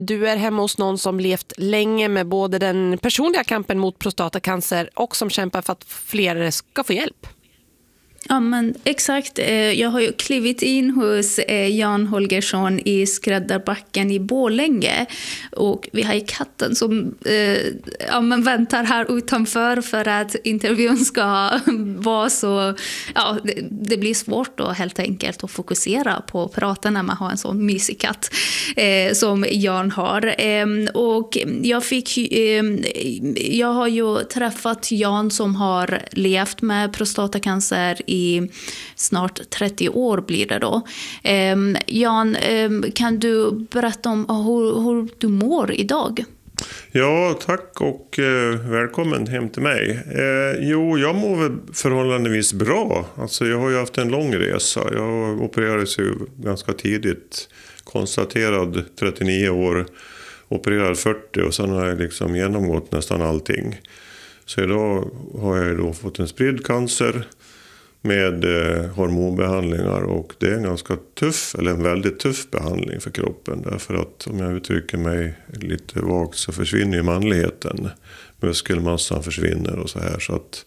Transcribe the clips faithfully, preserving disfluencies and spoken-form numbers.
Du är hemma hos någon som levt länge med både den personliga kampen mot prostatacancer och som kämpar för att fler ska få hjälp. Ja, men exakt. Jag har ju klivit in hos Jan Holgersson i Skräddarbacken i Borlänge. Och vi har ju katten som eh, ja, men väntar här utanför för att intervjun ska vara så... Ja, det, det blir svårt då helt enkelt att fokusera på att prata när man har en sån mysig katt eh, som Jan har. Eh, och jag, fick, eh, jag har ju träffat Jan som har levt med prostatacancer i snart trettio år blir det då. Eh, Jan, eh, kan du berätta om hur, hur du mår idag? Ja, tack och eh, välkommen hem till mig. Eh, jo, jag mår väl förhållandevis bra. Alltså, jag har ju haft en lång resa. Jag opererades ju ganska tidigt. Konstaterad trettionio år, opererad fyrtio och sen har jag liksom genomgått nästan allting. Så idag har jag då fått en spridd cancer med eh, hormonbehandlingar, och det är en ganska tuff, eller en väldigt tuff behandling för kroppen, därför att om jag uttrycker mig lite vagt så försvinner ju manligheten, muskelmassan försvinner och så här, så att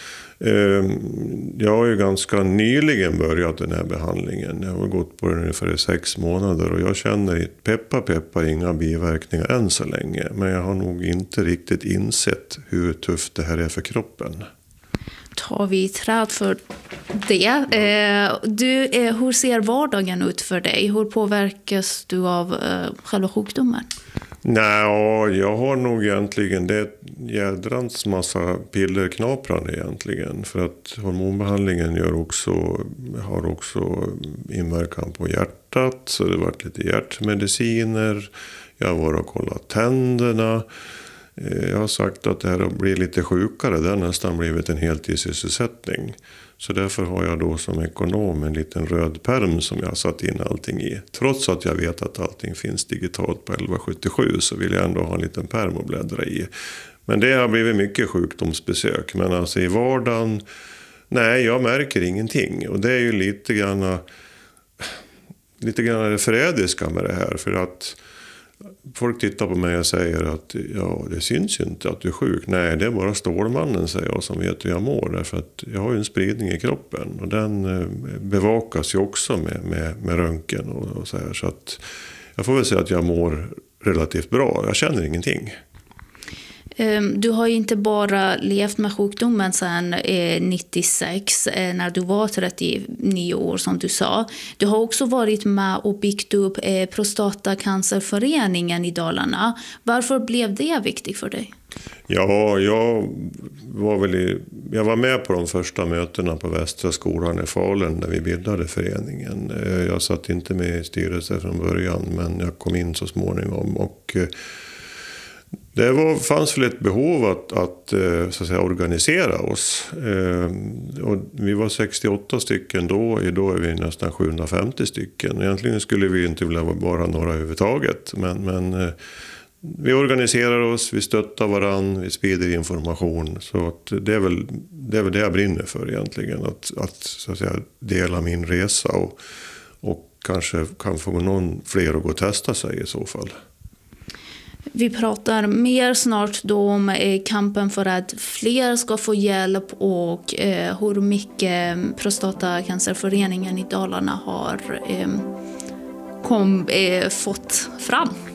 eh, jag har ju ganska nyligen börjat den här behandlingen. Jag har gått på den ungefär i sex månader och jag känner peppa peppa inga biverkningar än så länge, men jag har nog inte riktigt insett hur tufft det här är för kroppen. Tar vi träd för det. Eh, du, eh, hur ser vardagen ut för dig? Hur påverkas du av eh, själva sjukdomen? Nej, jag har nog egentligen det är ett jädrans massa pillerknaprande egentligen. För att hormonbehandlingen gör också, har också inverkan på hjärtat. Så det har varit lite hjärtmediciner. Jag har varit och kollat tänderna. Jag har sagt att det här blir lite sjukare. Det har nästan blivit en heltidssysselsättning. Så därför har jag då som ekonom en liten röd pärm som jag har satt in allting i. Trots att jag vet att allting finns digitalt på elva sjuttiosju så vill jag ändå ha en liten pärm att bläddra i. Men det har blivit mycket sjukdomsbesök. Men alltså i vardagen, nej, jag märker ingenting. Och det är ju lite grann, lite grann det förrädiska med det här. För att folk tittar på mig och säger att ja, det syns ju inte att du är sjuk. Nej, det är bara Stålmannen, säger jag, som vet hur jag mår. Därför att jag har ju en spridning i kroppen. Och den bevakas ju också med, med, med röntgen och, och så här. Så att jag får väl säga att jag mår relativt bra. Jag känner ingenting. Du har ju inte bara levt med sjukdomen sedan nittiosex när du var trettionio år som du sa. Du har också varit med och byggt upp Prostatacancerföreningen i Dalarna. Varför blev det viktigt för dig? Ja, jag var väl i, jag var med på de första mötena på Västra skolan i Falun när vi bildade föreningen. Jag satt inte med i styrelsen från början, men jag kom in så småningom, och det var, fanns väl ett behov att, att, så att säga, organisera oss. Och vi var sextioåtta stycken då, idag är vi nästan sjuhundrafemtio stycken. Egentligen skulle vi inte vilja vara några överhuvudtaget, men, men vi organiserar oss, vi stöttar varann, vi sprider information. Så att det, är väl, det är väl det jag brinner för egentligen, att, att, så att säga, dela min resa och, och kanske kan få någon fler att gå och testa sig i så fall. Vi pratar mer snart då om eh, kampen för att fler ska få hjälp och eh, hur mycket Prostatacancerföreningen i Dalarna har eh, kom, eh, fått fram.